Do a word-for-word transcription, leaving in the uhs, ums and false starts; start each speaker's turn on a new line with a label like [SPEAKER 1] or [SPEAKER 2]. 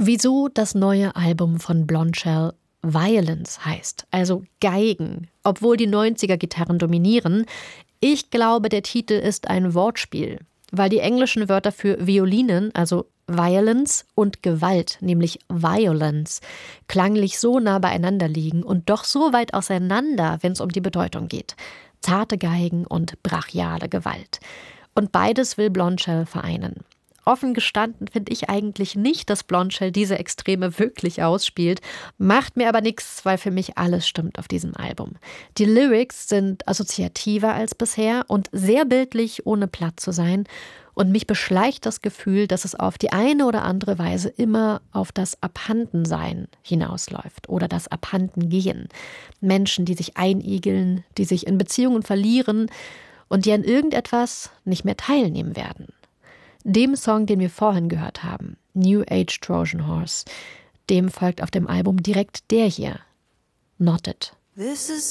[SPEAKER 1] Wieso das neue Album von Blondshell Violence heißt, also Geigen, obwohl die neunziger-Gitarren dominieren. Ich glaube, der Titel ist ein Wortspiel, weil die englischen Wörter für Violinen, also Violence und Gewalt, nämlich Violence, klanglich so nah beieinander liegen und doch so weit auseinander, wenn es um die Bedeutung geht. Zarte Geigen und brachiale Gewalt. Und beides will Blondshell vereinen. Offen gestanden finde ich eigentlich nicht, dass Blondshell diese Extreme wirklich ausspielt. Macht mir aber nichts, weil für mich alles stimmt auf diesem Album. Die Lyrics sind assoziativer als bisher und sehr bildlich, ohne platt zu sein. Und mich beschleicht das Gefühl, dass es auf die eine oder andere Weise immer auf das Abhandensein hinausläuft oder das Abhandengehen. Menschen, die sich einigeln, die sich in Beziehungen verlieren und die an irgendetwas nicht mehr teilnehmen werden. Dem Song, den wir vorhin gehört haben, New Age Trojan Horse, dem folgt auf dem Album direkt der hier, Not It.